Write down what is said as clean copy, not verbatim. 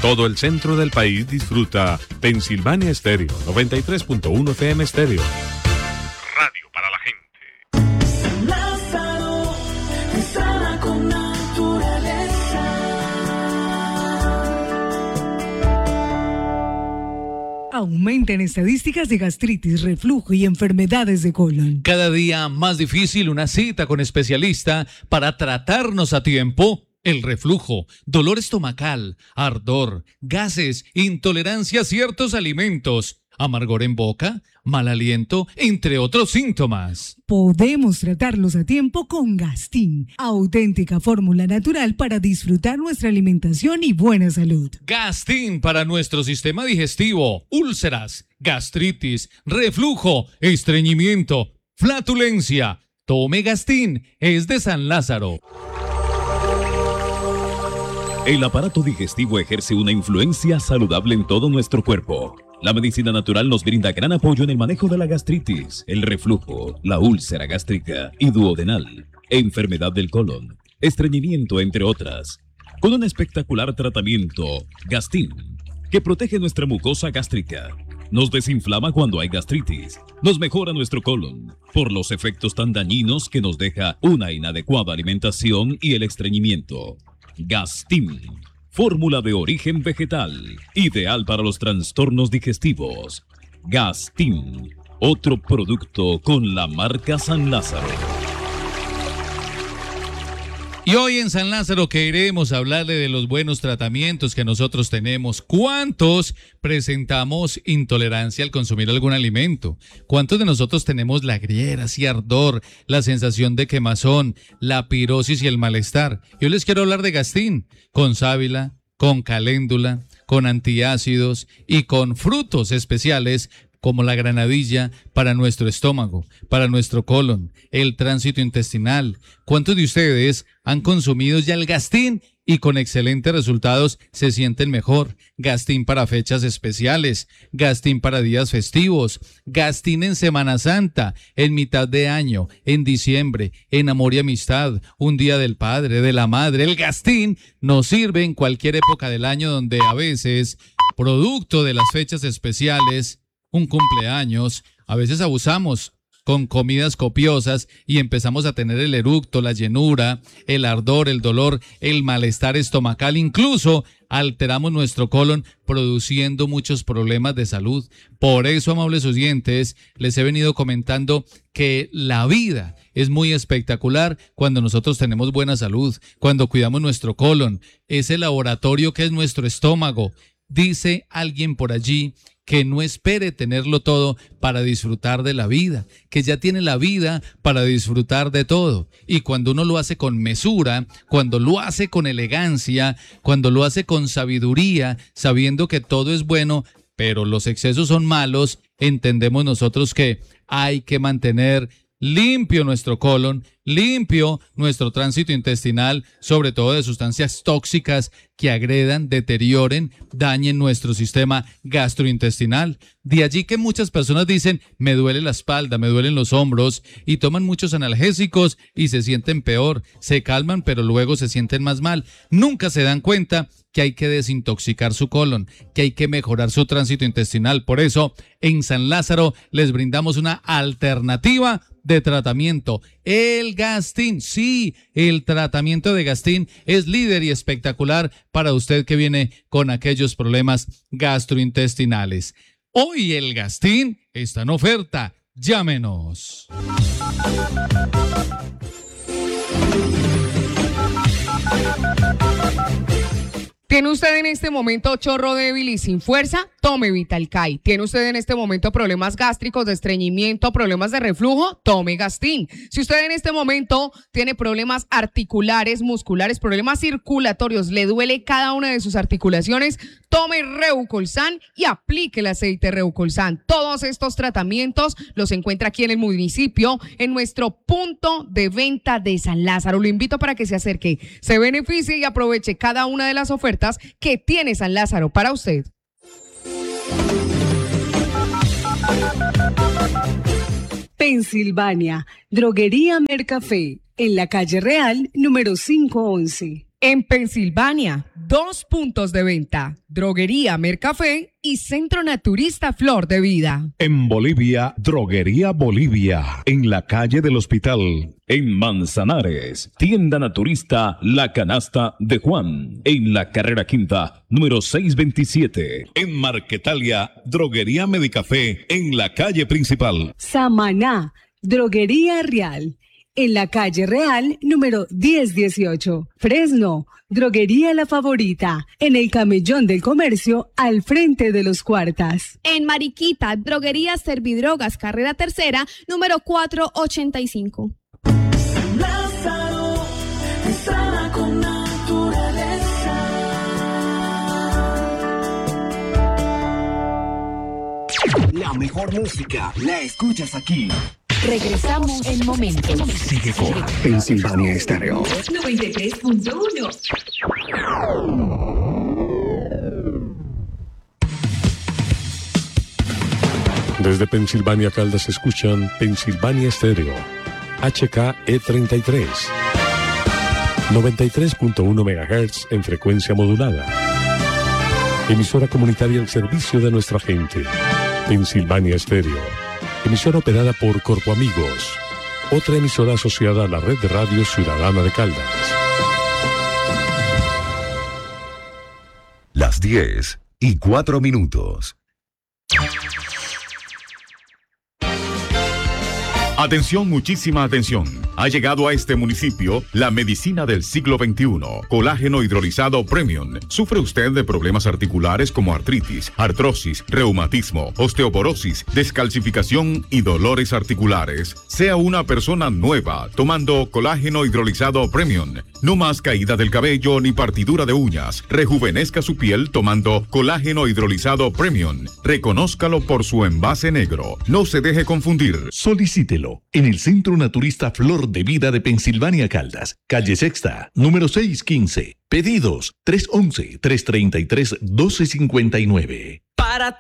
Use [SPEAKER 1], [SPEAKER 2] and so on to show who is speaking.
[SPEAKER 1] todo el centro del país disfruta Pensilvania Estéreo, 93.1 FM Estéreo. Radio para la gente.
[SPEAKER 2] Lázaro, sana con naturaleza.
[SPEAKER 3] Aumentan estadísticas de gastritis, reflujo y enfermedades de colon.
[SPEAKER 4] Cada día más difícil una cita con especialista para tratarnos a tiempo. El reflujo, dolor estomacal, ardor, gases, intolerancia a ciertos alimentos, amargor en boca, mal aliento, entre otros síntomas.
[SPEAKER 3] Podemos tratarlos a tiempo con Gastin, auténtica fórmula natural para disfrutar nuestra alimentación y buena salud.
[SPEAKER 4] Gastin para nuestro sistema digestivo, úlceras, gastritis, reflujo, estreñimiento, flatulencia. Tome Gastin, es de San Lázaro.
[SPEAKER 5] El aparato digestivo ejerce una influencia saludable en todo nuestro cuerpo. La medicina natural nos brinda gran apoyo en el manejo de la gastritis, el reflujo, la úlcera gástrica y duodenal, enfermedad del colon, estreñimiento, entre otras. Con un espectacular tratamiento, Gastin, que protege nuestra mucosa gástrica, nos desinflama cuando hay gastritis, nos mejora nuestro colon, por los efectos tan dañinos que nos deja una inadecuada alimentación y el estreñimiento. Gastin, fórmula de origen vegetal, ideal para los trastornos digestivos. Gastin, otro producto con la marca San Lázaro.
[SPEAKER 4] Y hoy en San Lázaro queremos hablarle de los buenos tratamientos que nosotros tenemos. ¿Cuántos presentamos intolerancia al consumir algún alimento? ¿Cuántos de nosotros tenemos la grieras y ardor, la sensación de quemazón, la pirosis y el malestar? Yo les quiero hablar de Gastin, con sábila, con caléndula, con antiácidos y con frutos especiales como la granadilla para nuestro estómago, para nuestro colon, el tránsito intestinal. ¿Cuántos de ustedes han consumido ya el Gastin y con excelentes resultados se sienten mejor? Gastin para fechas especiales, Gastin para días festivos, Gastin en Semana Santa, en mitad de año, en diciembre, en amor y amistad, un día del padre, de la madre. El Gastin nos sirve en cualquier época del año donde a veces, producto de las fechas especiales, un cumpleaños, a veces abusamos con comidas copiosas y empezamos a tener el eructo, la llenura, el ardor, el dolor, el malestar estomacal, incluso alteramos nuestro colon produciendo muchos problemas de salud. Por eso, amables oyentes, les he venido comentando que la vida es muy espectacular cuando nosotros tenemos buena salud, cuando cuidamos nuestro colon, ese laboratorio que es nuestro estómago. Dice alguien por allí que no espere tenerlo todo para disfrutar de la vida, que ya tiene la vida para disfrutar de todo. Y cuando uno lo hace con mesura, cuando lo hace con elegancia, cuando lo hace con sabiduría, sabiendo que todo es bueno, pero los excesos son malos, entendemos nosotros que hay que mantener limpio nuestro colon, limpio nuestro tránsito intestinal, sobre todo de sustancias tóxicas que agredan, deterioren, dañen nuestro sistema gastrointestinal. De allí que muchas personas dicen, me duele la espalda, me duelen los hombros, y toman muchos analgésicos y se sienten peor, se calman pero luego se sienten más mal. Nunca se dan cuenta que hay que desintoxicar su colon, que hay que mejorar su tránsito intestinal. Por eso, en San Lázaro les brindamos una alternativa de tratamiento. El Gastin, sí, el tratamiento de Gastin es líder y espectacular para usted que viene con aquellos problemas gastrointestinales. Hoy el Gastin está en oferta. Llámenos.
[SPEAKER 6] ¿Tiene usted en este momento chorro débil y sin fuerza? Tome Vitalcay. ¿Tiene usted en este momento problemas gástricos, de estreñimiento, problemas de reflujo? Tome Gastin. Si usted en este momento tiene problemas articulares, musculares, problemas circulatorios, le duele cada una de sus articulaciones, tome Reucolsan y aplique el aceite Reucolsan. Todos estos tratamientos los encuentra aquí en el municipio, en nuestro punto de venta de San Lázaro. Lo invito para que se acerque, se beneficie y aproveche cada una de las ofertas que tiene San Lázaro para usted.
[SPEAKER 3] Pensilvania, Droguería Mercafé, en la calle Real, número 511.
[SPEAKER 6] En Pensilvania, 2 puntos de venta: Droguería Mercafé y Centro Naturista Flor de Vida.
[SPEAKER 7] En Bolivia, Droguería Bolivia, en la calle del Hospital.
[SPEAKER 5] En Manzanares, tienda naturista La Canasta de Juan, en la carrera quinta, número 627.
[SPEAKER 7] En Marquetalia, Droguería Medicafé, en la calle principal.
[SPEAKER 3] Samaná, Droguería Real, en la calle Real, número 1018. Fresno, Droguería La Favorita, en el Camellón del Comercio, al frente de los Cuartas.
[SPEAKER 8] En Mariquita, Droguería Servidrogas, carrera tercera, número 485.
[SPEAKER 2] Lázaro, sana con naturaleza.
[SPEAKER 9] La mejor música la escuchas aquí.
[SPEAKER 10] Regresamos en momentos.
[SPEAKER 9] Sigue con Pensilvania Estéreo
[SPEAKER 10] 93.1.
[SPEAKER 1] Desde Pensilvania, Caldas, escuchan Pensilvania Estéreo, HKE33, 93.1 MHz en frecuencia modulada. Emisora comunitaria al servicio de nuestra gente. Pensilvania Estéreo, emisora operada por Corpo Amigos, otra emisora asociada a la red de radio ciudadana de Caldas.
[SPEAKER 11] Las 10:04. Atención, muchísima atención. Ha llegado a este municipio la medicina del siglo XXI. Colágeno hidrolizado Premium. ¿Sufre usted de problemas articulares como artritis, artrosis, reumatismo, osteoporosis, descalcificación y dolores articulares? Sea una persona nueva tomando colágeno hidrolizado Premium. No más caída del cabello ni partidura de uñas. Rejuvenezca su piel tomando colágeno hidrolizado Premium. Reconózcalo por su envase negro. No se deje confundir.
[SPEAKER 12] Solicítelo en el Centro Naturista Flor de Vida de Pensilvania, Caldas, calle Sexta, número 615. Pedidos 311-333-1259.
[SPEAKER 2] Para